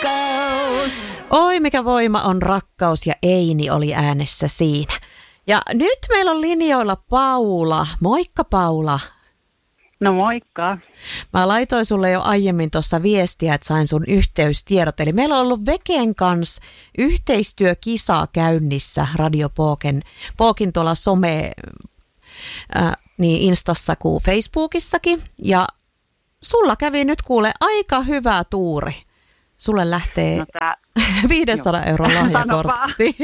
rakkaus. Oi, mikä voima on rakkaus, ja Eini oli äänessä siinä. Ja nyt meillä on linjoilla Paula. Moikka, Paula. No moikka. Mä laitoin sulle jo aiemmin tuossa viestiä, että sain sun yhteystiedot. Eli meillä on ollut Veken kanssa yhteistyökisa käynnissä Radio Pookin tuolla niin Instassa kuin Facebookissakin. Ja sulla kävi nyt kuule aika hyvä tuuri. Sulle lähtee 500 € lahjakortti.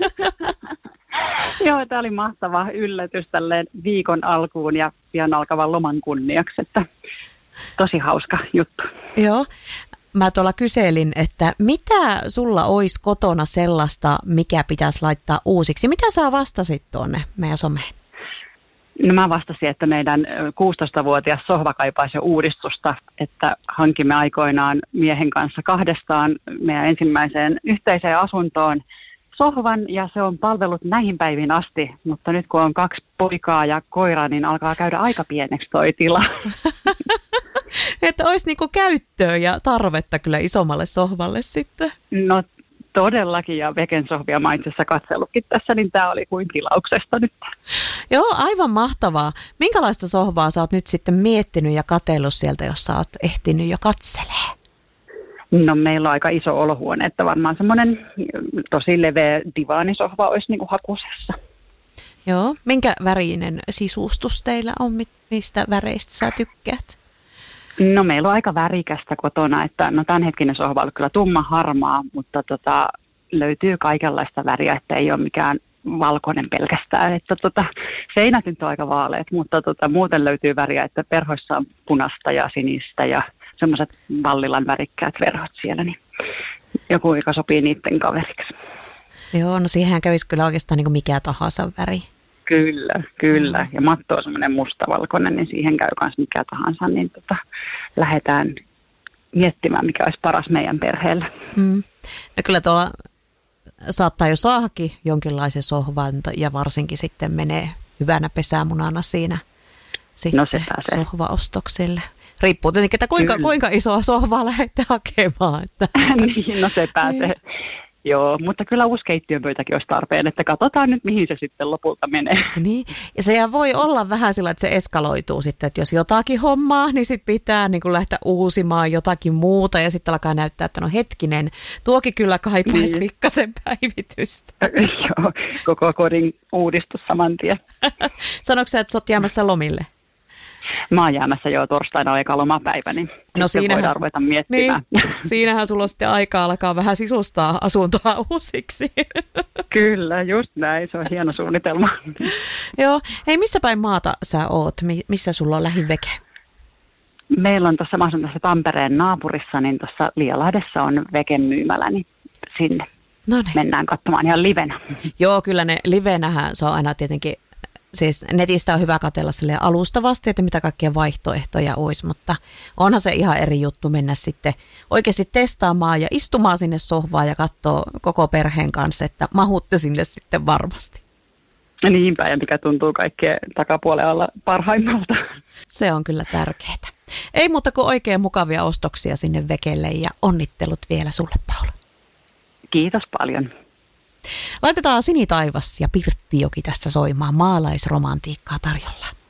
Joo, tämä oli mahtava yllätys tälleen viikon alkuun ja pian alkavan loman kunniaksi, että tosi hauska juttu. Joo, mä tuolla kyselin, että mitä sulla olisi kotona sellaista, mikä pitäisi laittaa uusiksi? Mitä sä vastasit tuonne meidän someen? No mä vastasin, että meidän 16-vuotias sohva kaipaisi jo uudistusta, että hankimme aikoinaan miehen kanssa kahdestaan meidän ensimmäiseen yhteiseen asuntoon sohvan, ja se on palvellut näihin päiviin asti, mutta nyt kun on 2 poikaa ja koira, niin alkaa käydä aika pieneksi toi tila. Että olisi niinku käyttöä ja tarvetta kyllä isommalle sohvalle sitten. No todellakin, ja Veken sohvia mä itse asiassa katsellutkin tässä, niin tämä oli kuin tilauksesta nyt. Joo, aivan mahtavaa. Minkälaista sohvaa sä oot nyt sitten miettinyt ja katsellut sieltä, jos sä oot ehtinyt jo katselee? No meillä on aika iso olohuone, että varmaan semmoinen tosi leveä divaanisohva olisi niin kuin hakusessa. Joo, minkä värinen sisustus teillä on, mistä väreistä sä tykkäät? No meillä on aika värikästä kotona, että no tämänhetkinen sohva on kyllä tumma harmaa, mutta löytyy kaikenlaista väriä, että ei ole mikään valkoinen pelkästään, että seinät nyt on aika vaaleat, mutta muuten löytyy väriä, että verhoissa on punaista ja sinistä ja semmoiset vallilan värikkäät verhot siellä, niin joku, joka sopii niiden kaveriksi. Joo, no siihen kävisi kyllä oikeastaan niin kuin mikä tahansa väri. Kyllä. Ja matto on semmoinen mustavalkoinen, niin siihen käy myös mikä tahansa, niin lähdetään miettimään, mikä olisi paras meidän perheelle. No kyllä tuolla saattaa jo saadakin jonkinlaisen sohvan, ja varsinkin sitten menee hyvänä pesämunana siinä sitten sohvaostoksille. Riippuu tietenkin, että kuinka isoa sohvaa lähdette hakemaan. Että. Niin, no se pääsee. Joo, mutta kyllä uusi keittiönpöytäkin olisi tarpeen, että katsotaan nyt, mihin se sitten lopulta menee. Niin, ja se voi olla vähän sillä, että se eskaloituu sitten, että jos jotakin hommaa, niin sitten pitää niin kuin lähteä uusimaan jotakin muuta, ja sitten alkaa näyttää, että no hetkinen, tuokin kyllä kaipaisi pikkasen päivitystä. Joo, koko kodin uudistus saman tien. Sanoitko sä, että sä oot jäämässä lomille? Mä oon jäämässä jo torstaina eka lomapäivä, niin no voidaan ruveta miettimään. Niin, siinähän sulla on sitten aikaa alkaa vähän sisustaa asuntoa uusiksi. Kyllä, just näin. Se on hieno suunnitelma. Joo. Hei, missä päin maata sä oot? Missä sulla on lähin Veke? Meillä on mä asun tässä Tampereen naapurissa, niin tuossa Lialahdessa on Veken myymälä, niin sinne mennään katsomaan ihan livenä. Joo, kyllä ne livenähän se on aina tietenkin. Siis netistä on hyvä katsella silleen alustavasti, että mitä kaikkia vaihtoehtoja olisi, mutta onhan se ihan eri juttu mennä sitten oikeasti testaamaan ja istumaan sinne sohvaan ja katsoa koko perheen kanssa, että mahutte sinne sitten varmasti. Niinpä, ja mikä tuntuu kaikkien takapuolella parhaimmalta. Se on kyllä tärkeää. Ei muuta kuin oikein mukavia ostoksia sinne Vekelle, ja onnittelut vielä sulle, Paula. Kiitos paljon. Laitetaan Sinitaivas ja Pirttijoki tästä soimaan, maalaisromantiikkaa tarjolla.